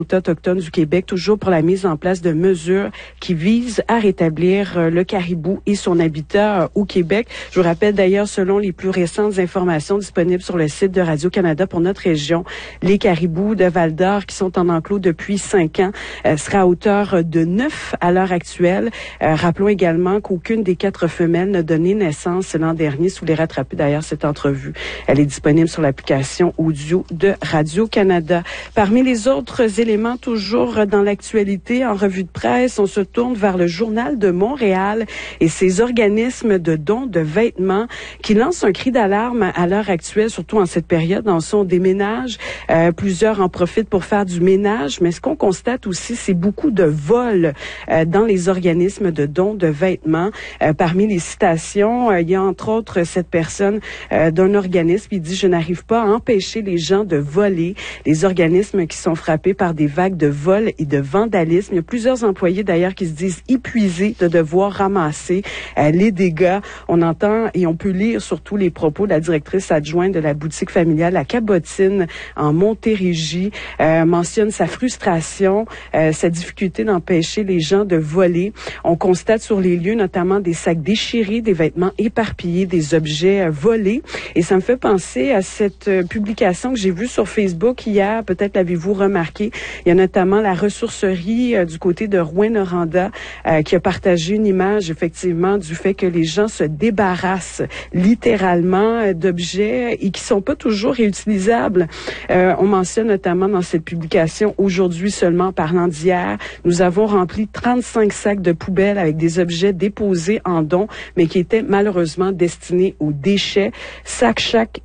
autochtone du Québec, toujours pour la mise en place de mesures qui visent à rétablir le caribou et son habitat au Québec. Je vous rappelle d'ailleurs, selon les plus récentes informations disponibles sur le site de Radio-Canada pour notre région, les caribous de Val-d'Or qui sont en enclos depuis 5 ans seraient à hauteur de 9 à l'heure actuelle. Rappelons également qu'aucune des 4 femelles n'a donné naissance l'an dernier. Si vous voulez rattraper d'ailleurs cette entrevue, elle est disponible sur l'application audio de Radio-Canada. Parmi les autres éléments toujours dans l'actualité, en revue de presse, on se tourne vers le Journal de Montréal et ses organismes de dons de vêtements qui lancent un cri d'alarme à l'heure actuelle, surtout en cette période. En son déménage, plusieurs en profitent pour faire du ménage, mais ce qu'on constate aussi, c'est beaucoup de vols dans les organismes de dons de vêtements. Parmi les citations, il y a entre autres cette personne d'un organisme qui dit « Je n'arrive pas à empêcher les gens de voler ». Les organismes qui sont frappés par des vagues de vol et de vandalisme. Il y a plusieurs employés d'ailleurs qui se disent épuisés de devoir ramasser les dégâts. On entend et on peut lire surtout les propos de la directrice adjointe de la boutique familiale La Cabotine en Montérégie, mentionne sa frustration, sa difficulté d'empêcher les gens de voler. On constate sur les lieux notamment des sacs déchirés, des vêtements éparpillés, des objets volés. Et ça me fait penser à cette publication que j'ai vue sur Facebook hier, peut-être l'avez-vous remarqué. Il y a notamment la ressourcerie du côté de Rouyn-Noranda qui a partagé une image effectivement du fait que les gens se débarrassent littéralement d'objets et qui sont pas toujours réutilisables. On mentionne notamment dans cette publication, aujourd'hui seulement parlant d'hier, nous avons rempli 35 sacs de poubelles avec des objets déposés en don, mais qui étaient malheureusement destinés aux déchets. Chaque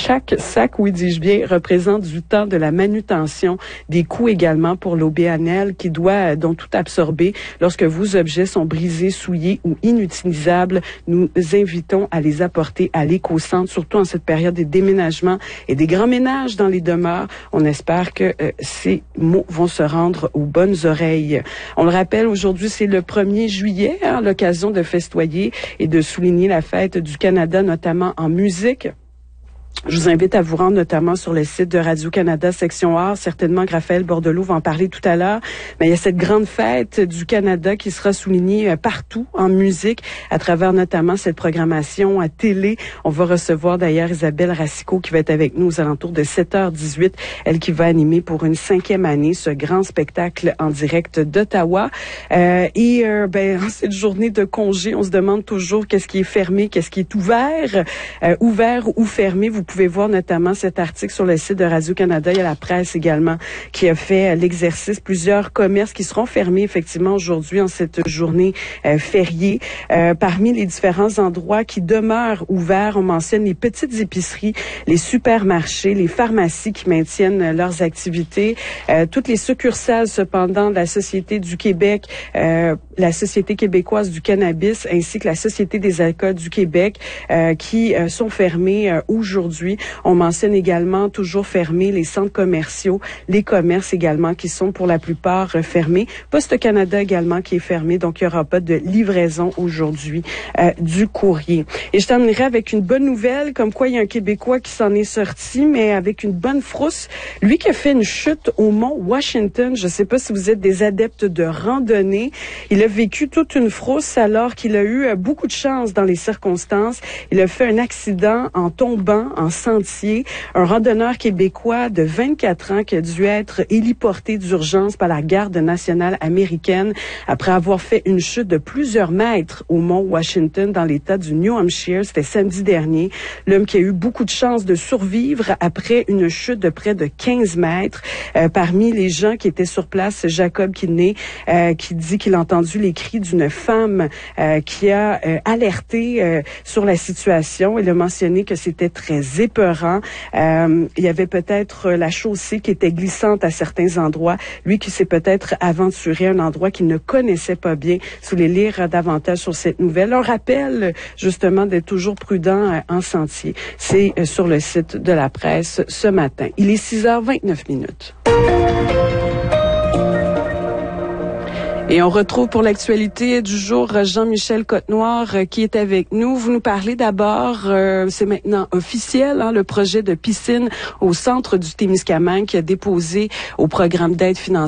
sac, oui dis-je bien, représente du temps de la manutention, des coûts également pour l'OBNL qui doit donc tout absorber. Lorsque vos objets sont brisés, souillés ou inutilisables, nous invitons à les apporter à l'éco-centre, surtout en cette période des déménagements et des grands ménages dans les demeures. On espère que ces mots vont se rendre aux bonnes oreilles. On le rappelle, aujourd'hui, c'est le 1er juillet, l'occasion de festoyer et de souligner la fête du Canada, notamment en musique. Je vous invite à vous rendre notamment sur le site de Radio-Canada, section art. Certainement que Raphaël Bordelot va en parler tout à l'heure. Mais il y a cette grande fête du Canada qui sera soulignée partout en musique, à travers notamment cette programmation à télé. On va recevoir d'ailleurs Isabelle Racicot qui va être avec nous aux alentours de 7h18. Elle qui va animer pour une 5e année ce grand spectacle en direct d'Ottawa. En cette journée de congé, on se demande toujours qu'est-ce qui est fermé, qu'est-ce qui est ouvert, ouvert ou fermé. Vous pouvez voir notamment cet article sur le site de Radio-Canada. Il y a la presse également qui a fait l'exercice. Plusieurs commerces qui seront fermés effectivement aujourd'hui en cette journée fériée. Parmi les différents endroits qui demeurent ouverts, on mentionne les petites épiceries, les supermarchés, les pharmacies qui maintiennent leurs activités. Toutes les succursales cependant de la Société du Québec, la Société québécoise du cannabis ainsi que la Société des alcools du Québec qui sont fermées aujourd'hui. On mentionne également toujours fermés les centres commerciaux, les commerces également qui sont pour la plupart fermés. Poste Canada également qui est fermé, donc il n'y aura pas de livraison aujourd'hui du courrier. Et je terminerai avec une bonne nouvelle, comme quoi il y a un Québécois qui s'en est sorti, mais avec une bonne frousse. Lui qui a fait une chute au mont Washington, je ne sais pas si vous êtes des adeptes de randonnée, il a vécu toute une frousse alors qu'il a eu beaucoup de chance dans les circonstances. Il a fait un accident en tombant en sentier. Un randonneur québécois de 24 ans qui a dû être héliporté d'urgence par la garde nationale américaine après avoir fait une chute de plusieurs mètres au mont Washington dans l'État du New Hampshire. C'était samedi dernier. L'homme qui a eu beaucoup de chance de survivre après une chute de près de 15 mètres. Parmi les gens qui étaient sur place, Jacob Kidney, qui dit qu'il a entendu les cris d'une femme qui a alerté sur la situation. Il a mentionné que c'était très épeurant. Il y avait peut-être la chaussée qui était glissante à certains endroits. Lui qui s'est peut-être aventuré à un endroit qu'il ne connaissait pas bien. Si vous voulez lire davantage sur cette nouvelle, un rappel justement d'être toujours prudent en sentier. C'est sur le site de la presse ce matin. Il est 6h29. Et on retrouve pour l'actualité du jour Jean-Michel Cotenoir qui est avec nous. Vous nous parlez d'abord, c'est maintenant officiel, le projet de piscine au centre du Témiscamingue qui a déposé au programme d'aide financière